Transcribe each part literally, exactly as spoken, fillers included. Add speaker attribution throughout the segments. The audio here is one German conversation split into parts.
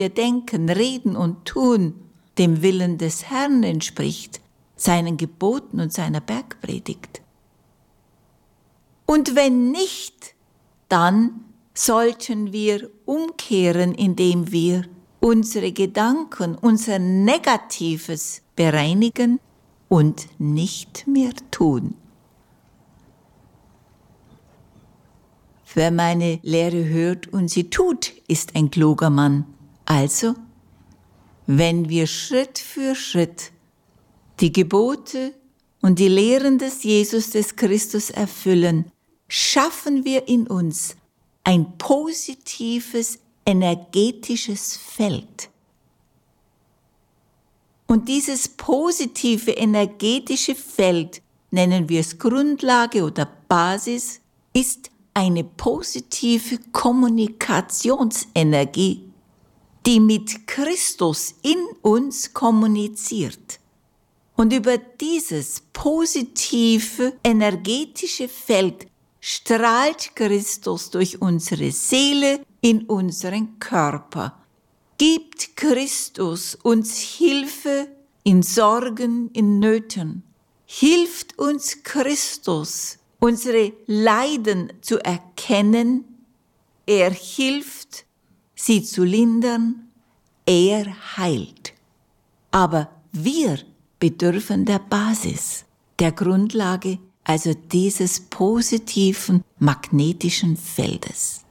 Speaker 1: wir denken, reden und tun, dem Willen des Herrn entspricht, seinen Geboten und seiner Bergpredigt. Und wenn nicht, dann sollten wir umkehren, indem wir unsere Gedanken, unser Negatives bereinigen und nicht mehr tun. Wer meine Lehre hört und sie tut, ist ein kluger Mann. Also, wenn wir Schritt für Schritt die Gebote und die Lehren des Jesus des Christus erfüllen, schaffen wir in uns ein positives, energetisches Feld. Und dieses positive, energetische Feld, nennen wir es Grundlage oder Basis, ist eine positive Kommunikationsenergie, die mit Christus in uns kommuniziert. Und über dieses positive, energetische Feld strahlt Christus durch unsere Seele in unseren Körper. Gibt Christus uns Hilfe in Sorgen, in Nöten. Hilft uns Christus, unsere Leiden zu erkennen. Er hilft, sie zu lindern. Er heilt. Aber wir bedürfen der Basis, der Grundlage, also dieses positiven magnetischen Feldes.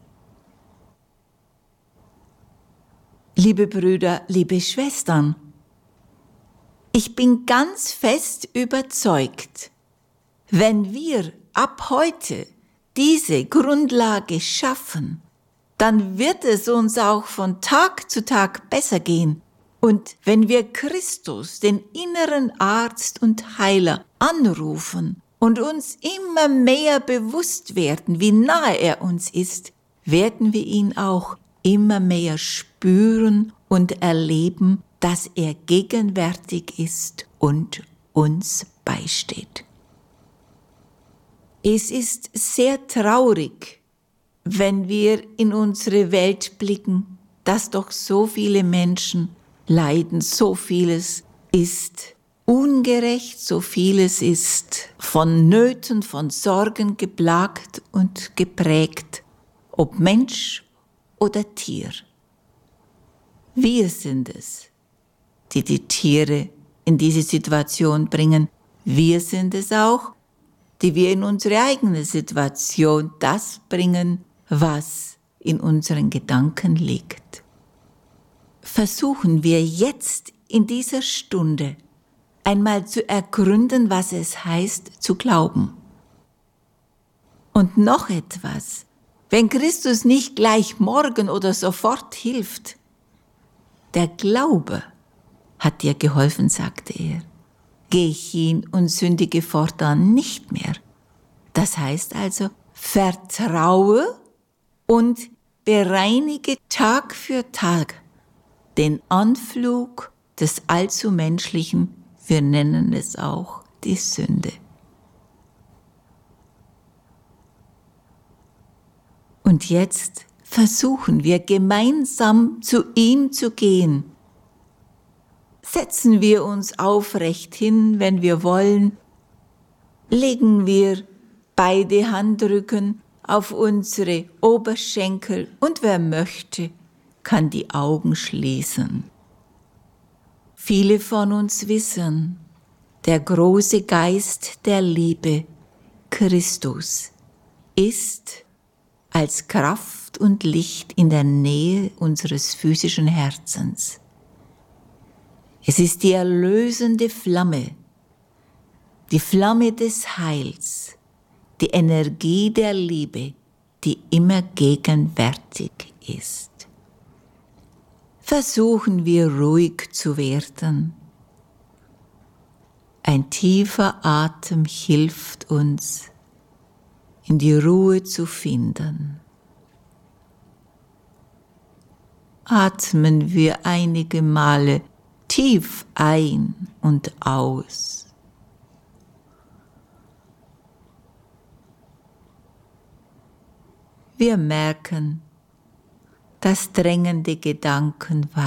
Speaker 1: Liebe Brüder, liebe Schwestern, ich bin ganz fest überzeugt, wenn wir ab heute diese Grundlage schaffen, dann wird es uns auch von Tag zu Tag besser gehen. Und wenn wir Christus, den inneren Arzt und Heiler, anrufen und uns immer mehr bewusst werden, wie nahe er uns ist, werden wir ihn auch immer mehr spüren und erleben, dass er gegenwärtig ist und uns beisteht. Es ist sehr traurig, wenn wir in unsere Welt blicken, dass doch so viele Menschen leiden, so vieles ist ungerecht, so vieles ist von Nöten, von Sorgen geplagt und geprägt, ob Mensch oder Tier. Wir sind es, die die Tiere in diese Situation bringen. Wir sind es auch, die wir in unsere eigene Situation das bringen, was in unseren Gedanken liegt. Versuchen wir jetzt in dieser Stunde einmal zu ergründen, was es heißt, zu glauben. Und noch etwas, wenn Christus nicht gleich morgen oder sofort hilft, der Glaube hat dir geholfen, sagte er. Geh hin und sündige fortan nicht mehr. Das heißt also, vertraue und bereinige Tag für Tag den Anflug des allzu Menschlichen, wir nennen es auch die Sünde. Und jetzt versuchen wir gemeinsam zu ihm zu gehen. Setzen wir uns aufrecht hin, wenn wir wollen. Legen wir beide Handrücken auf unsere Oberschenkel und wer möchte, kann die Augen schließen. Viele von uns wissen, der große Geist der Liebe, Christus, ist als Kraft und Licht in der Nähe unseres physischen Herzens. Es ist die erlösende Flamme, die Flamme des Heils, die Energie der Liebe, die immer gegenwärtig ist. Versuchen wir ruhig zu werden. Ein tiefer Atem hilft uns, in die Ruhe zu finden. Atmen wir einige Male tief ein und aus. Wir merken, dass drängende Gedanken